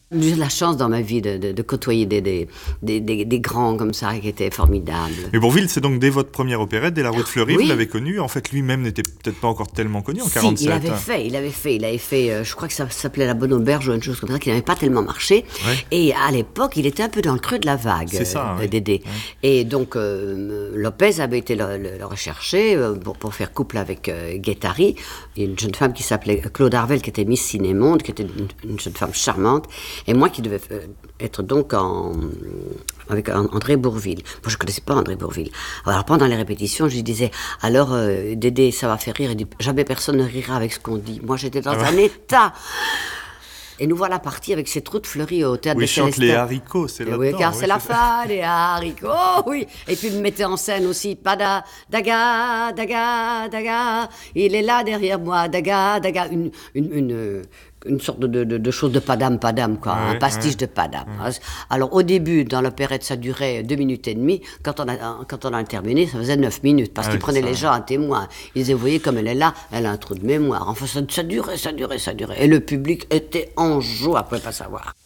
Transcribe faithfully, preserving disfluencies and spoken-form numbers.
J'ai de la chance dans ma vie de, de, de côtoyer des, des, des, des, des grands comme ça qui étaient formidables. Mais Bourvil, c'est donc dès votre première opérette, dès La Roue de Fleury, oui. Vous l'avez connu. En fait, lui-même n'était peut-être pas encore tellement connu en si, quarante-sept. il avait fait, il avait fait, il avait fait, euh, je crois que ça s'appelait La Bonne Auberge ou une chose comme ça, qui n'avait pas tellement marché. Ouais. Et à l'époque, il était un peu dans le creux de la vague, c'est ça, euh, oui. Dédé. Ouais. Et donc, euh, Lopez avait été le, le, le rechercher euh, pour, pour faire couple avec euh, Guettari. Il y a une jeune femme qui s'appelait Claude Arvel, qui était Miss Cinémonde, qui était une, une jeune femme charmante. Et moi qui devais euh, être donc en, avec André Bourvil. Moi, je ne connaissais pas André Bourvil. Alors, pendant les répétitions, je lui disais, alors, euh, Dédé, ça va faire rire. Il dit, jamais personne ne rira avec ce qu'on dit. Moi, j'étais dans ah un ouais. état. Et nous voilà partis avec ces trous de fleuris au théâtre oui, de Célestin. Oui, chante les haricots, c'est là-dedans. Oui, car oui, c'est la fin des haricots, oui. Et puis, il me mettait en scène aussi, pada, daga, daga, daga. Il est là derrière moi, daga, daga. Une, une, une, une sorte de, de, de chose de padam, padam, quoi. Ouais, un pastiche ouais. de padam. Ouais. Alors, au début, dans l'opérette, ça durait deux minutes et demie. Quand on a, quand on a terminé, ça faisait neuf minutes. Parce ah, qu'ils prenaient ça. les gens à témoin. Ils disaient, vous voyez, comme elle est là, elle a un trou de mémoire. Enfin, ça, ça durait, ça durait, ça durait. Et le public était en joie, on ne pouvait pas savoir.